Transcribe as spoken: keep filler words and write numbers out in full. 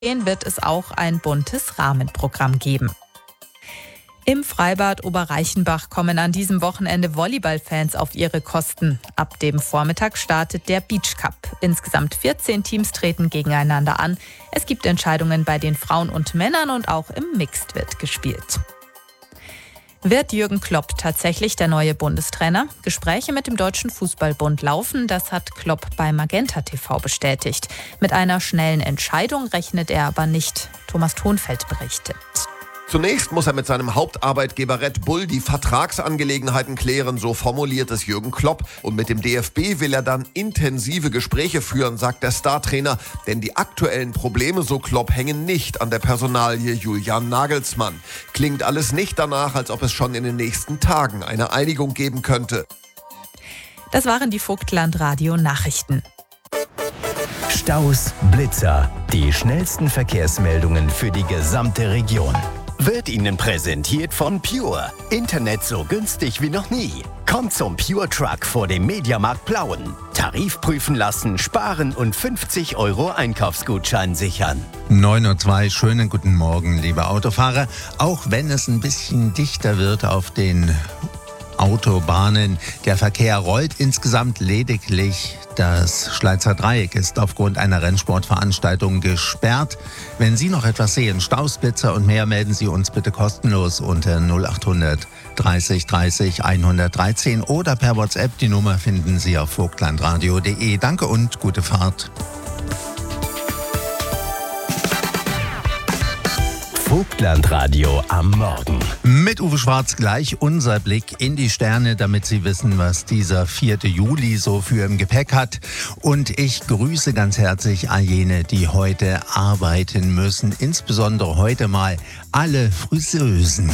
wird es auch ein buntes Rahmenprogramm geben. Im Freibad Oberreichenbach kommen an diesem Wochenende Volleyballfans auf ihre Kosten. Ab dem Vormittag startet der Beach Cup. Insgesamt vierzehn Teams treten gegeneinander an. Es gibt Entscheidungen bei den Frauen und Männern und auch im Mixed wird gespielt. Wird Jürgen Klopp tatsächlich der neue Bundestrainer? Gespräche mit dem Deutschen Fußballbund laufen, das hat Klopp bei Magenta T V bestätigt. Mit einer schnellen Entscheidung rechnet er aber nicht. Thomas Thonfeld berichtet. Zunächst muss er mit seinem Hauptarbeitgeber Red Bull die Vertragsangelegenheiten klären, so formuliert es Jürgen Klopp. Und mit dem D F B will er dann intensive Gespräche führen, sagt der Startrainer. Denn die aktuellen Probleme, so Klopp, hängen nicht an der Personalie Julian Nagelsmann. Klingt alles nicht danach, als ob es schon in den nächsten Tagen eine Einigung geben könnte. Das waren die Vogtland-Radio-Nachrichten. Staus, Blitzer, die schnellsten Verkehrsmeldungen für die gesamte Region. Wird Ihnen präsentiert von Pure. Internet so günstig wie noch nie. Kommt zum Pure Truck vor dem Mediamarkt Plauen. Tarif prüfen lassen, sparen und fünfzig Euro Einkaufsgutschein sichern. neun Uhr zwei, schönen guten Morgen, liebe Autofahrer. Auch wenn es ein bisschen dichter wird auf den Autobahnen. Der Verkehr rollt insgesamt lediglich. Das Schleizer Dreieck ist aufgrund einer Rennsportveranstaltung gesperrt. Wenn Sie noch etwas sehen, Staus, Blitzer und mehr, melden Sie uns bitte kostenlos unter null acht hundert dreißig dreißig hundertdreizehn oder per WhatsApp. Die Nummer finden Sie auf vogtlandradio punkt de. Danke und gute Fahrt. Vogtlandradio am Morgen. Mit Uwe Schwarz gleich unser Blick in die Sterne, damit Sie wissen, was dieser vierte Juli so für im Gepäck hat. Und ich grüße ganz herzlich all jene, die heute arbeiten müssen. Insbesondere heute mal alle Friseusen.